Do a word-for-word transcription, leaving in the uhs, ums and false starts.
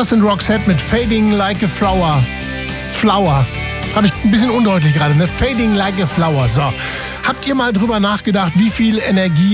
Das sind Roxette mit Fading Like a Flower. Flower. Habe ich ein bisschen undeutlich gerade, ne? Fading Like a Flower. So. Habt ihr mal drüber nachgedacht, wie viel Energie